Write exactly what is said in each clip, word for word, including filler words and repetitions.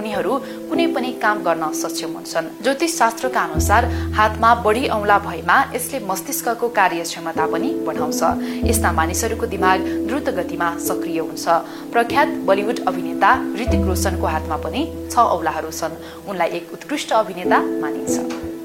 उनीहरू कुनै पनि काम गर्न सक्षम हुन्छन्। ज्योतिष शास्त्रका अनुसार हातमा बढी औंला भएमा यसले मस्तिष्कको कार्यक्षमता पनि बढाउँछ। यस्ता मानिसहरूको दिमाग द्रुत गतिमा सक्रिय हुन्छ। प्रख्यात बलिउड अभिनेता ऋतिक रोशनको हातमा पनि छ औंलाहरू छन्। उनलाई एक उत्कृष्ट अभिनेता मानिन्छ।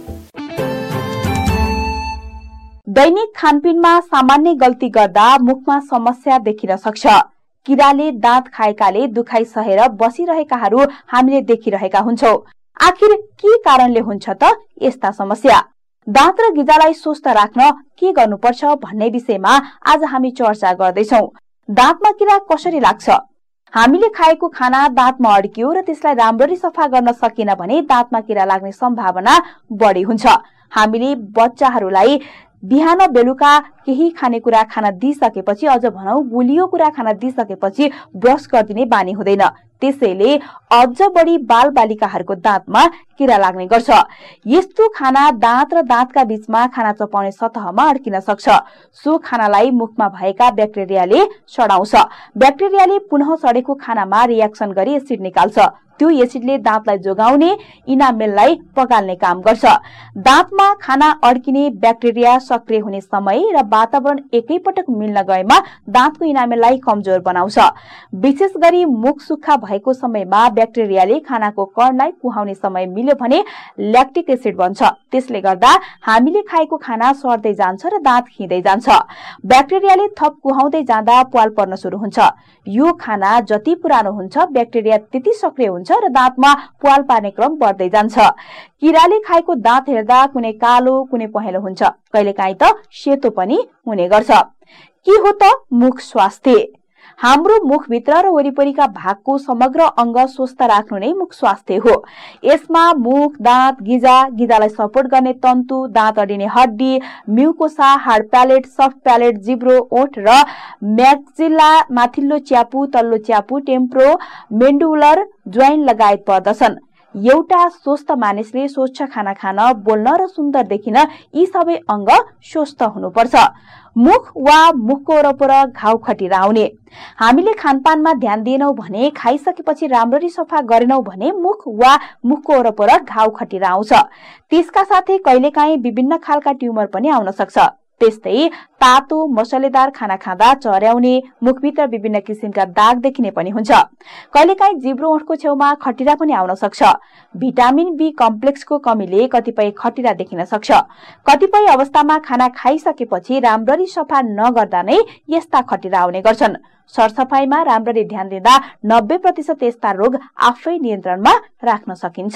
दैनिक खानपिनमा सामान्य गल्ती गर्दा मुखमा समस्या देखिन सक्छ। किराले दाँत खाएकाले दुखाइ सहेर बसिरहेकाहरू हामीले देखिरहेका हुन्छौं। आखिर के कारणले हुन्छ त यस्ता समस्या? दाँत र गिजालाई स्वस्थ राख्न के गर्नुपर्छ भन्ने विषयमा आज हामी चर्चा गर्दैछौं। दाँतमा किरा कसरी लाग्छ? हामीले खाएको खाना दाँतमा अड्कियो र त्यसलाई राम्ररी सफा गर्न सकिन भने दाँतमा किरा लाग्ने सम्भावना बढी हुन्छ। हामीले बच्चाहरूलाई बिहान बेलुका केही खानेकुरा खान दिइसकेपछि, अझ भनौं गुलियो कुरा खान दिइसकेपछि ब्रश गरिदिने बानी हुँदैन। त्यसैले अझ बढी बाल बालिकाहरूको दाँतमा किरा लाग्ने गर्छ। यस्तो खाना दाँत र दाँतका बीचमा खाना चपाउने सतहमा अड्किन सक्छ। सो खानालाई मुखमा भएका ब्याक्टेरियाले सडाउँछ। ब्याक्टेरियाले पुनः सडेको खानामा रियाक्सन गरी एसिड निकाल्छ। त्यो एसिडले दाँतलाई जोगाउने इनामेललाई पगाल्ने काम गर्छ। दाँतमा खाना अड्किने ब्याक्टेरिया सक्रिय हुने समय र वातावरण एकैपटक मिल्न गएमा दाँतको इनामेललाई कमजोर बनाउँछ। विशेष गरी मुख सुक्खा भएको समयमा ब्याक्टेरियाले खानाको कणलाई कुहाउने समय मिल्यो भने ल्याक्टिक एसिड बन्छ। त्यसले गर्दा हामीले खाएको खाना सर्दै जान्छ र दाँत खिँदै जान्छ। ब्याक्टेरियाले थप कुहाउँदै जाँदा प्वाल पर्न सुरु हुन्छ। यो खाना जति पुरानो हुन्छ ब्याक्टेरिया त्यति सक्रिय हुन्छ र दाँतमा प्वाल पार्ने क्रम बढ्दै जान्छ। किराले खाएको दाँत हेर्दा कुनै कालो कुनै पहेँलो हुन्छ, कहिलेकाहीँ त सेतो पनि हुने गर्छ। के हो त मुख स्वास्थ्य? हाम्रो मुखभित्र र वरिपरिका भागको समग्र अंग स्वस्थ राख्नु नै मुख स्वास्थ्य हो। यसमा मुख, दाँत, गिजा, गिजालाई सपोर्ट गर्ने तन्तु, दाँत अडिने हड्डी, म्युकोसा, हार्ड प्यालेट, सफ्ट प्यालेट, जिब्रो, ओठ र म्याक्सिला, माथिल्लो च्यापु, तल्लो च्यापु, टेम्प्रो, मेन्डुलर ज्वाइन लगायत पर्दछन्। एउटा स्वस्थ मानिसले स्वच्छ खाना खान, बोल्न र सुन्दर देखिन यी सबै अंग स्वस्थ हुनुपर्छ। मुख वा मुखको वरपर घाउ खटिरा आउने। हामीले खानपानमा ध्यान दिएनौं भने, खाइसकेपछि राम्ररी सफा गरेनौं भने मुख वा मुखको वरपर घाउ खटिरा आउँछ। त्यसका साथै कहिलेकाहीँ विभिन्न खालका ट्युमर पनि आउन सक्छ। त्यस्तै तातो मसलेदार खाना खाँदा चर्याउने, मुखभित्र विभिन्न किसिमका दाग देखिने पनि हुन्छ। कहिलेकाहीँ जिब्रो ओठको छेउमा खटिरा पनि आउन सक्छ। भिटामिन बी कम्प्लेक्सको कमीले कतिपय खटिरा देखिन सक्छ। कतिपय अवस्थामा खाना खाइसकेपछि राम्ररी सफा नगर्दा नै यस्ता खटिरा आउने गर्छन्। सरसफाइमा राम्ररी ध्यान दिँदा नब्बे प्रतिशत यस्ता रोग आफै नियन्त्रणमा राख्न सकिन्छ।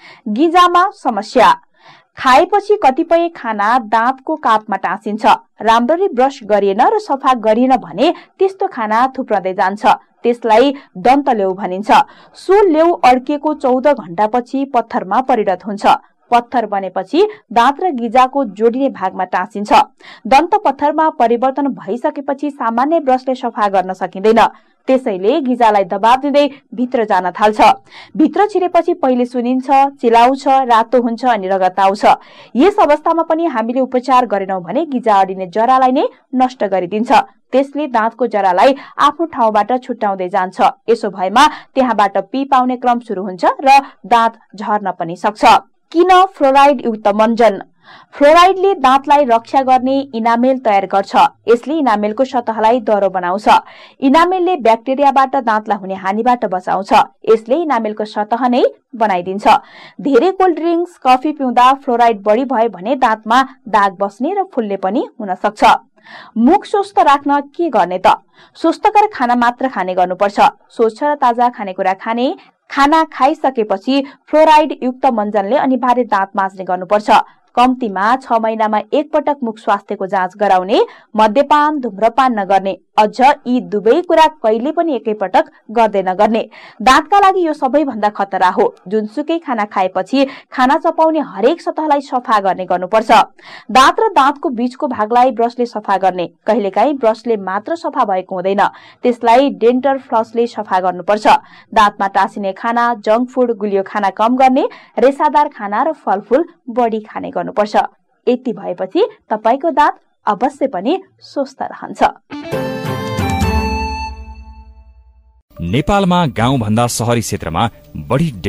गिजामा समस्या। खाएपछि कतिपय खाना दाँतको कापमा टाँसिन्छ। राम्ररी ब्रश गरिएन र सफा गरिएन भने त्यस्तो खाना थुप्रदै जान्छ। त्यसलाई दन्तलेउ भनिन्छ। सो लेउ अड्किएको चौध घण्टापछि पत्थरमा परिणत हुन्छ। पत्थर बनेपछि दाँत र गिजाको जोडिने भागमा टाँसिन्छ। दन्त पत्थरमा परिवर्तन भइसकेपछि सामान्य ब्रशले सफा गर्न सकिँदैन। त्यसैले गिजालाई दबाब दिँदै भित्र जान थाल्छ। भित्र छिरेपछि पहिले सुनिन्छ, चिलाउँछ, रातो हुन्छ अनि रगत आउँछ। यस अवस्थामा पनि हामीले उपचार गरेनौं भने गिजा अडिने जरालाई नै नष्ट गरिदिन्छ। त्यसले दाँतको जरालाई आफ्नो ठाउँबाट छुट्याउँदै जान्छ। यसो भएमा त्यहाँबाट पी पाउने क्रम सुरु हुन्छ र दाँत झर्न पनि सक्छ। किन फ्लोराइड युक्त मञ्जन? फ्लोराइडले दाँतलाई रक्षा गर्ने इनामेल तयार गर्छ। यसले इनामेलको सतहलाई दह्रो बनाउँछ। इनामेलले ब्याक्टेरियाबाट दाँतलाई हुने हानिबाट बचाउँछ। यसले इनामेलको सतह नै बनाइदिन्छ। धेरै कोल्ड ड्रिंक्स, कफी पिउँदा फ्लोराइड बढी भयो भने दाँतमा दाग बस्ने र फुल्ने पनि हुन सक्छ। मुख स्वस्थ राख्न के गर्ने त? स्वस्थकर खाना मात्र खाने गर्नुपर्छ। स्वच्छ र ताजा खानेकुरा खाने। खाना खाइसकेपछि फ्लोराइड युक्त मञ्जनले अनिवार्य दाँत माझ्ने गर्नुपर्छ। कम्तीमा छ महिनामा एक पटक मुख स्वास्थ्यको जाँच गराउने। मद्यपान, धुम्रपान नगर्ने। अझ यी दुवै कुरा कहिले पनि एकैपटक गर्दै नगर्ने। दाँतका लागि यो सबैभन्दा खतरा हो। जुनसुकै खाना खाएपछि खाना चपाउने हरेक सतहलाई सफा गर्ने गर्नुपर्छ। दाँत र दाँतको बीचको भागलाई ब्रशले सफा गर्ने। कहिलेकाहीँ ब्रशले मात्र सफा भएको हुँदैन, त्यसलाई डेन्टल फ्लसले सफा गर्नुपर्छ। दाँतमा टाँसिने खाना, जंक फुड, गुलियो खाना कम गर्ने। रेसादार खाना र फलफूल बढी खाने गर्नुपर्छ। यति भएपछि तपाईको दाँत अवश्य पनि स्वस्थ रहन्छ। नेपालमा गाउँ भन्दा शहरी क्षेत्रमा बढी